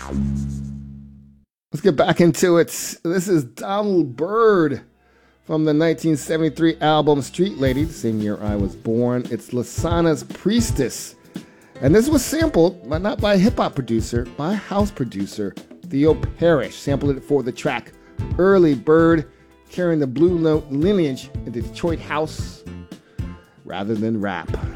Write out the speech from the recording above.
Let's get back into it. This is Donald Byrd from the 1973 album Street Lady, the same year I was born. It's Lasana's Priestess. And this was sampled, but not by a hip-hop producer, by a house producer, Theo Parrish. Sampled it for the track Early Bird, carrying the Blue Note lineage into Detroit house rather than rap.